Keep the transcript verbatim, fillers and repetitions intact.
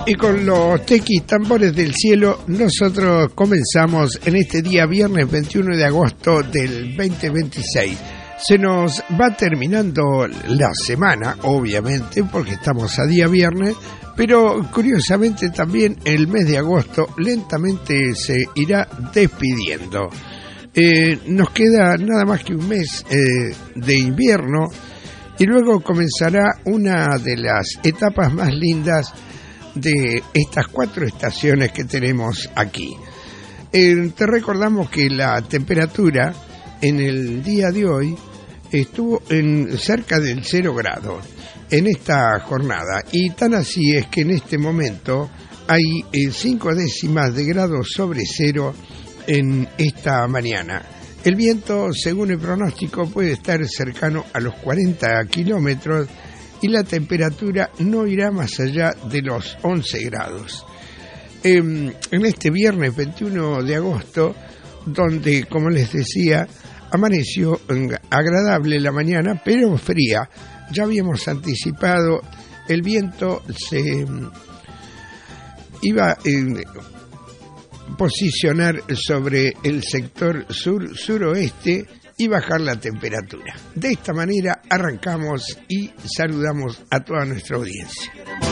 Y con los tequis tambores del cielo, nosotros comenzamos en este día viernes veintiuno de agosto del veinte veintiséis. Se nos va terminando la semana, obviamente, porque estamos a día viernes, pero curiosamente también el mes de agosto lentamente se irá despidiendo. Eh, nos queda nada más que un mes eh, de invierno y luego comenzará una de las etapas más lindas de estas cuatro estaciones que tenemos aquí. Eh, te recordamos que la temperatura en el día de hoy estuvo en cerca del cero grados en esta jornada, y tan así es que en este momento hay eh, cinco décimas de grado sobre cero en esta mañana. El viento, según el pronóstico, puede estar cercano a los cuarenta kilómetros y la temperatura no irá más allá de los once grados. Eh, en este viernes veintiuno de agosto, donde, como les decía, amaneció agradable la mañana, pero fría. Ya habíamos anticipado, el viento se iba a posicionar sobre el sector sur-suroeste y bajar la temperatura. De esta manera arrancamos y saludamos a toda nuestra audiencia.